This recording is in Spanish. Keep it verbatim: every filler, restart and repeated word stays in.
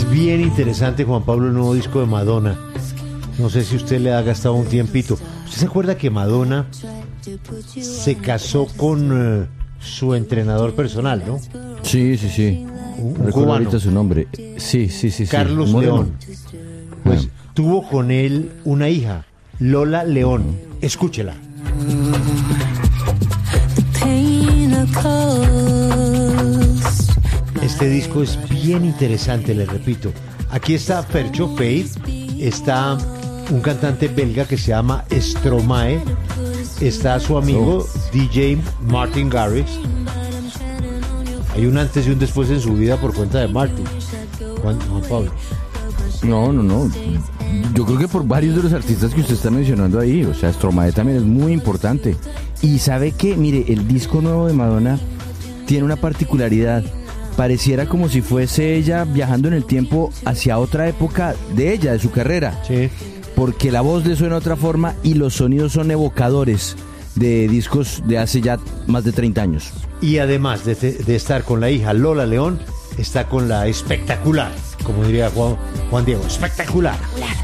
bien interesante, Juan Pablo, el nuevo disco de Madonna. No sé si usted le ha gastado un tiempito. ¿Usted se acuerda que Madonna se casó con uh, su entrenador personal, no? Sí, sí, sí. Un Recuerdo cubano. ahorita su nombre. Sí, sí, sí. sí. Carlos Moreno. León. Pues Ah. tuvo con él una hija, Lola León. Escúchela. Este disco es bien interesante, les repito. Aquí está Fercho, Faith, está un cantante belga que se llama Stromae, está su amigo D J Martin Garrix. Hay un antes y un después en su vida por cuenta de Martin. Juan, Juan Pablo. No, no, no. Yo creo que por varios de los artistas que usted está mencionando ahí, o sea, Stromae también es muy importante. Y sabe que, mire, el disco nuevo de Madonna tiene una particularidad. Pareciera como si fuese ella viajando en el tiempo hacia otra época de ella, de su carrera. Sí. Porque la voz le suena de otra forma y los sonidos son evocadores de discos de hace ya más de treinta años. Y además de, de estar con la hija Lola León, está con la espectacular, como diría Juan, Juan Diego, espectacular.